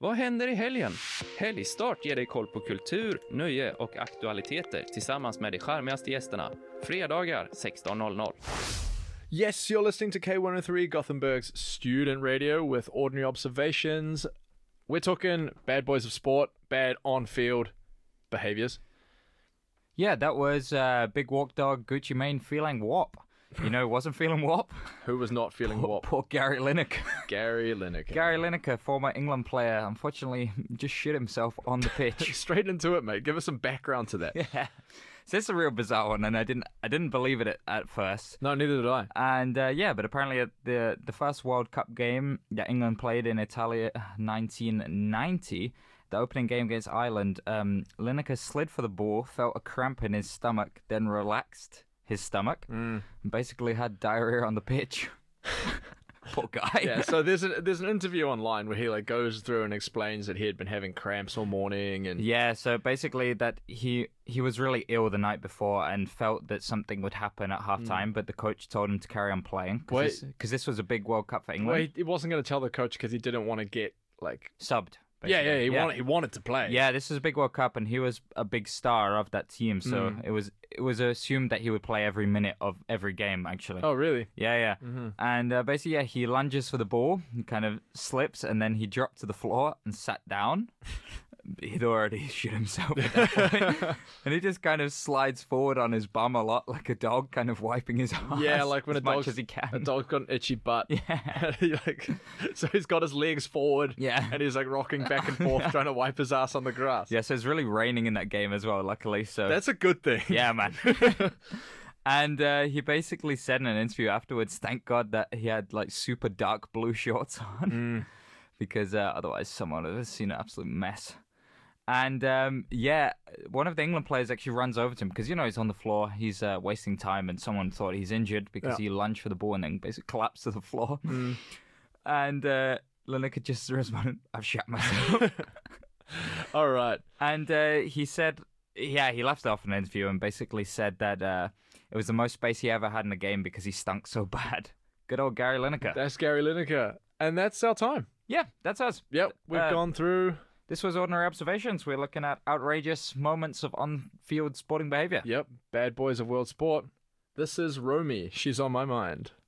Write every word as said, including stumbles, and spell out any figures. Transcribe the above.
Vad händer i helgen? Helgstart ger dig koll på kultur, nöje och aktualiteter tillsammans med de charmigaste gästerna. Fredagar sexton noll noll. Yes, you're listening to K one oh three, Gothenburg's student radio with ordinary observations. We're talking bad boys of sport, bad on-field behaviors. Yeah, that was uh, Big Walk Dog Gucci Mane feeling W A P. You know, wasn't feeling W A P. Who was not feeling Poor, W A P? poor Gary Lineker. Gary Lineker. Gary Lineker, former England player, unfortunately just shit himself on the pitch. Straight into it, mate. Give us some background to that. Yeah. So it's a real bizarre one, and I didn't I didn't believe it at, at first. No, neither did I. And uh, yeah, but apparently at the the first World Cup game that England played in Italy nineteen ninety, the opening game against Ireland, um, Lineker slid for the ball, felt a cramp in his stomach, then relaxed his stomach, Mm. and basically had diarrhea on the pitch. Poor guy. Yeah, so there's a, there's an interview online where he like goes through and explains that he had been having cramps all morning and Yeah, so basically that he he was really ill the night before and felt that something would happen at halftime, Mm. but the coach told him to carry on playing Wait. because this, 'cause this was a big World Cup for England. well, he, he wasn't going to tell the coach because he didn't want to get like Subbed. yeah yeah basically. he wanted he wanted to play. Yeah, this is a big World Cup, and he was a big star of that team, so Mm. it was it was assumed that he would play every minute of every game, actually. Oh really? Yeah, yeah. Mm-hmm. And uh, basically, yeah, he lunges for the ball, he kind of slips, and then he dropped to the floor and sat down. He'd already shit himself at that point. And he just kind of slides forward on his bum a lot, like a dog, kind of wiping his ass Yeah, like when as a much dog's, as he can. a dog's got an itchy butt. Yeah. He, like, so he's got his legs forward. Yeah. And he's like rocking back and forth trying to wipe his ass on the grass. Yeah, so it's really raining in that game as well, luckily. So That's a good thing. yeah, man. And uh, he basically said in an interview afterwards, thank God that he had like super dark blue shorts on, Mm. because uh, otherwise someone would have seen an absolute mess. And um, yeah, one of the England players actually runs over to him because, you know, he's on the floor, he's uh, wasting time, and someone thought he's injured because Yeah. he lunged for the ball and then basically collapsed to the floor. Mm. And uh, Lineker just responded, I've shot myself. All right. And uh, he said, yeah, he left off in an interview and basically said that uh, it was the most space he ever had in a game because he stunk so bad. Good old Gary Lineker. That's Gary Lineker. And that's our time. Yeah, that's us. Yep. We've Uh, gone through. This was Ordinary Observations. We're looking at outrageous moments of on-field sporting behaviour. Yep. Bad boys of world sport. This is Romy. She's on my mind.